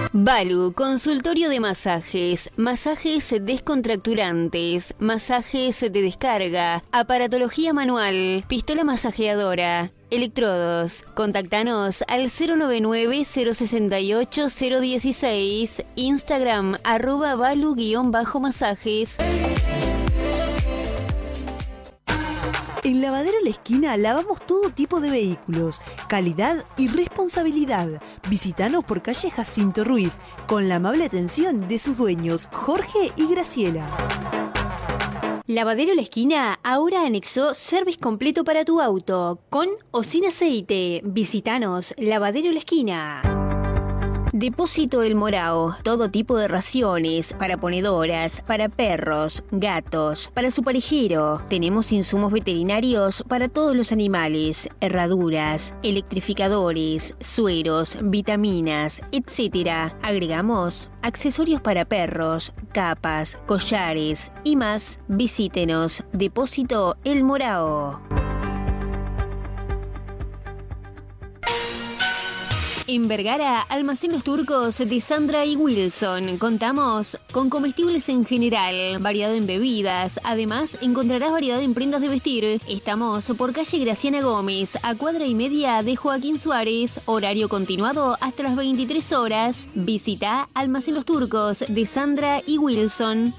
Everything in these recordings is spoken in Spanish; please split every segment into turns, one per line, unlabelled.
Balu, consultorio de masajes, masajes descontracturantes, masajes de descarga, aparatología manual, pistola masajeadora, electrodos. Contactanos al 099-068-016, Instagram @balu_masajes.
En Lavadero La Esquina lavamos todo tipo de vehículos, calidad y responsabilidad. Visítanos por calle Jacinto Ruiz, con la amable atención de sus dueños, Jorge y Graciela.
Lavadero La Esquina ahora anexó service completo para tu auto, con o sin aceite. Visítanos, Lavadero La Esquina.
Depósito El Morao, todo tipo de raciones, para ponedoras, para perros, gatos, para su parejero. Tenemos insumos veterinarios para todos los animales, herraduras, electrificadores, sueros, vitaminas, etc. Agregamos accesorios para perros, capas, collares y más. Visítenos, Depósito El Morao. En Vergara, Almacén Los Turcos de Sandra y Wilson. Contamos con comestibles en general, variedad en bebidas. Además, encontrarás variedad en prendas de vestir. Estamos por calle Graciana Gómez, a cuadra y media de Joaquín Suárez. Horario continuado hasta las 23 horas. Visita Almacén Los Turcos de Sandra y Wilson.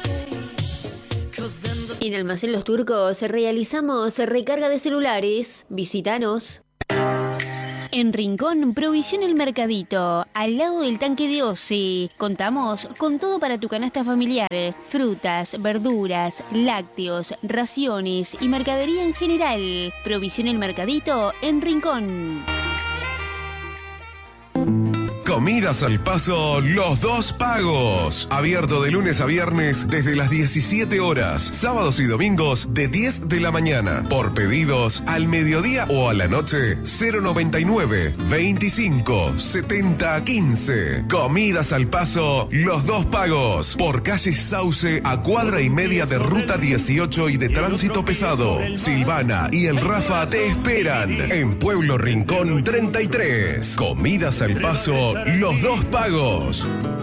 En Almacén Los Turcos realizamos recarga de celulares. Visítanos. En Rincón, Provisión El Mercadito, al lado del tanque de Osi. Contamos con todo para tu canasta familiar: frutas, verduras, lácteos, raciones y mercadería en general. Provisión El Mercadito en Rincón.
Comidas al Paso Los Dos Pagos. Abierto de lunes a viernes desde las 17 horas. Sábados y domingos de 10 de la mañana. Por pedidos al mediodía o a la noche 099 25 70 15. Comidas al Paso Los Dos Pagos. Por calle Sauce, a cuadra y media de Ruta 18 y de Tránsito Pesado. Silvana y el Rafa te esperan en Pueblo Rincón 33. Comidas al Paso Los Dos Pagos.